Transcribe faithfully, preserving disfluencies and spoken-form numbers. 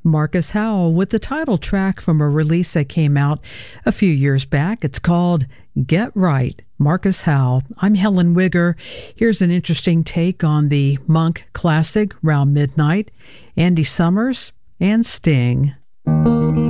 Marcus Howell with the title track from a release that came out a few years back. It's called Get Right, Marcus Howell. I'm Helen Wigger. Here's an interesting take on the Monk classic, Round Midnight, Andy Summers and Sting.